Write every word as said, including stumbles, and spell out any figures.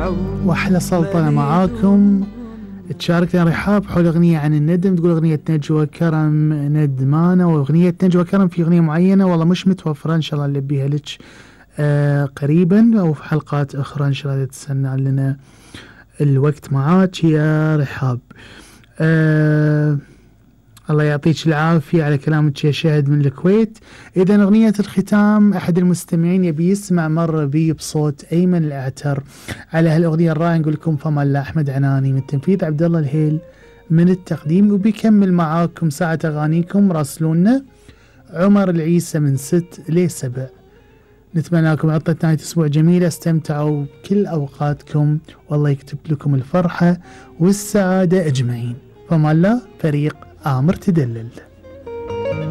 واحلى سلطنة معاكم. تشاركنا رحاب حول أغنية عن الندم، تقول أغنية نجوى كرم ندمانة، وأغنية نجوى كرم في أغنية معينة والله مش متوفرة، إن شاء الله نلبيها لك آه قريبا أو في حلقات أخرى إن شاء الله تستنى لنا الوقت معاك يا رحاب. آه الله يعطيك العافية على كلامك يا شاهد من الكويت. إذا أغنية الختام أحد المستمعين يبي يسمع مرة بي بصوت أيمن الأعتر على هالأغنية الرائعة، نقول لكم فما الله. أحمد عناني من التنفيذ، عبد الله الهيل من التقديم، وبيكمل معاكم ساعة أغانيكم. راسلونا عمر العيسى من ست لسبع. نتمنى لكم عطلة نهاية أسبوع جميلة، استمتعوا كل أوقاتكم والله يكتب لكم الفرحة والسعادة أجمعين. فما الله، فريق آمر تدلل.